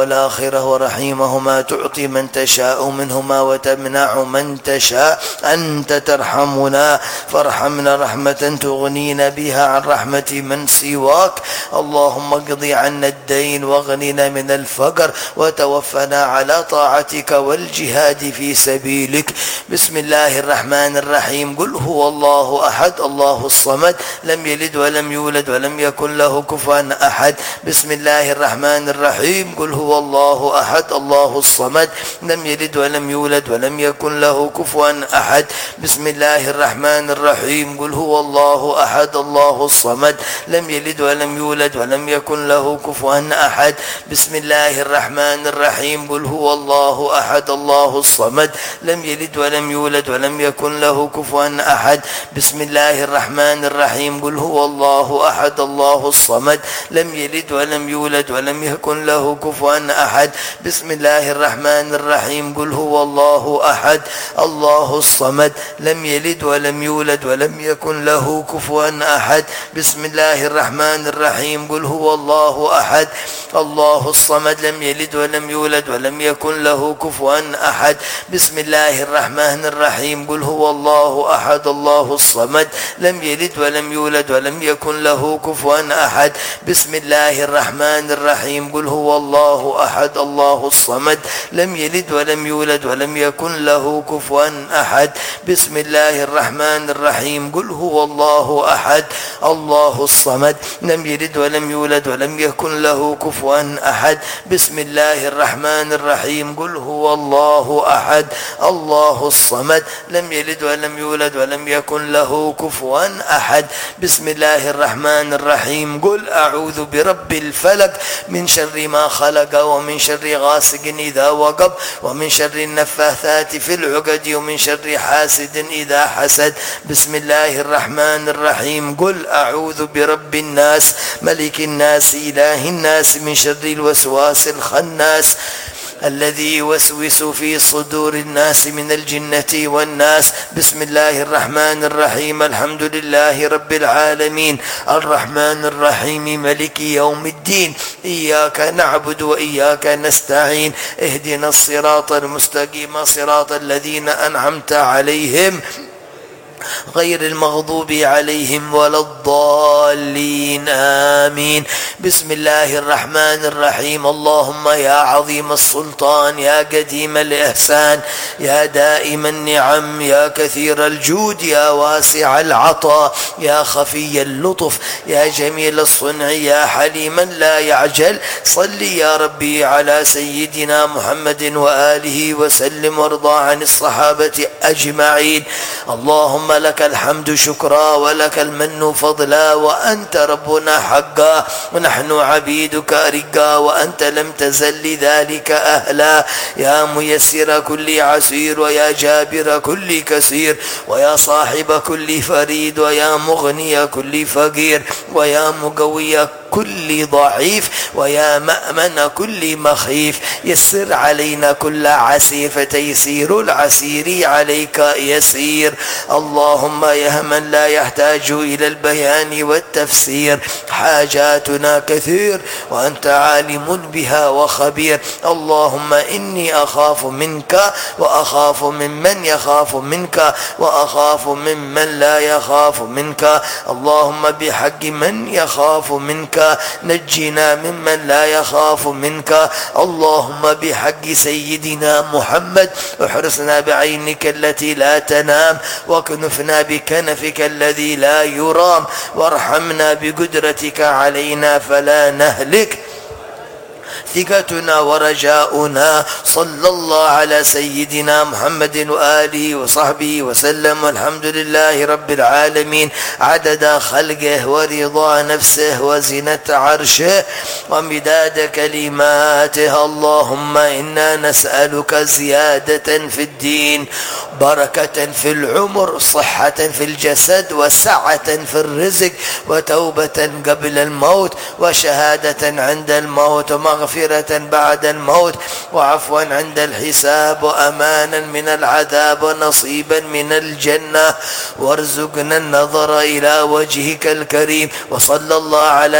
والآخرة ورحيمهما، تعطي من تشاء منهما وتمنع من تشاء. أنت ترحمنا فارحمنا رحمة تغنينا بها عن رحمة من سواك. اللهم اقض عنا الدين واغننا من الفقر وتوفنا على طاعتك والجهاد في سبيلك. بسم الله الرحمن الرحيم. قل هو الله أحد الله الصمد لم يلد ولم يولد ولم يكن له كفوا أحد. بسم الله الرحمن الرحيم. قل هو الله أحد الله الصمد لم يلد ولم يولد ولم يكن له كفوا أحد. بسم الله الرحمن الرحيم. قل هو الله أحد الله الصمد لم يلد ولم يولد ولم يكن له كفوا أحد. بسم الله الرحمن الرحيم. قل هو الله أحد الله الصمد لم يلد ولم يولد ولم يكن له كفوا أحد. بسم الله الرحمن الرحيم. قل هو الله أحد الله الصمد لم يلد ولم يولد ولم يكن له كفوا أحد. بسم الله الرحمن الرحيم. قل هو الله أحد الله الصمد لم يلد ولم يولد ولم يكن له كفوا أحد. بسم الله الرحمن الرحيم. قل هو الله أحد الله الصمد لم يلد ولم يولد ولم يكن له كفوا أحد. بسم الله الرحمن الرحيم. قل هو الله أحد الله الصمد لم يلد ولم يولد ولم يكن له كفوا أحد. بسم الله الرحمن الرحيم. قل هو الله أحد الله الصمد لم يلد ولم يولد ولم يكن له كفوا أحد. بسم الله الرحمن الرحيم. قل هو الله أحد الله الصمد لم يلد ولم يولد ولم يكن له كفوا أحد. بسم الله الرحمن الرحيم. قل هو الله أحد الله الصمد لم يلد ولم يولد ولم يكن له كفوا أحد. بسم الله الرحمن الرحيم. قل أعوذ برب الفلق من شر ما خلق ومن شر غاسق إذا وقب ومن شر النفاثات في العقد ومن شر حاسد إذا حسد. بسم الله الرحمن الرحيم. قل أعوذ برب الناس ملك الناس إله الناس من شر الوسواس الخناس الذي يوسوس في صدور الناس من الجنة والناس. بسم الله الرحمن الرحيم. الحمد لله رب العالمين الرحمن الرحيم ملك يوم الدين إياك نعبد وإياك نستعين اهدنا الصراط المستقيم صراط الذين أنعمت عليهم غير المغضوب عليهم ولا الضالين آمين. بسم الله الرحمن الرحيم. اللهم يا عظيم السلطان يا قديم الإحسان يا دائم النعم يا كثير الجود يا واسع العطاء يا خفي اللطف يا جميل الصنع يا حليما لا يعجل صل يا ربي على سيدنا محمد وآله وسلم وارضى عن الصحابة أجمعين. اللهم لك الحمد شكرا ولك المن فضلا وأنت ربنا حقا ونحن عبيدك رقا وأنت لم تزل لذلك أهلا. يا ميسر كل عسير ويا جابر كل كسير ويا صاحب كل فريد ويا مغني كل فقير ويا مقوي كل ضعيف ويا مأمن كل مخيف يسر علينا كل عسير فتيسير العسير عليك يسير. اللهم يا من لا يحتاج إلى البيان والتفسير حاجاتنا كثير وأنت عالم بها وخبير. اللهم إني أخاف منك وأخاف ممن يخاف منك وأخاف ممن لا يخاف منك. اللهم بحق من يخاف منك نجنا ممن لا يخاف منك. اللهم بحق سيدنا محمد احرسنا بعينك التي لا تنام واكنفنا بكنفك الذي لا يرام وارحمنا بقدرتك علينا فلا نهلك ثقتنا ورجاؤنا. صلى الله على سيدنا محمد وآله وصحبه وسلم والحمد لله رب العالمين عدد خلقه ورضا نفسه وزنة عرشه ومداد كلماته. اللهم إنا نسألك زيادة في الدين بركة في العمر صحة في الجسد وسعة في الرزق وتوبة قبل الموت وشهادة عند الموت ومغفرة بعد الموت وعفوا عند الحساب وأمانا من العذاب ونصيبا من الجنة وارزقنا النظر إلى وجهك الكريم. وصلى الله على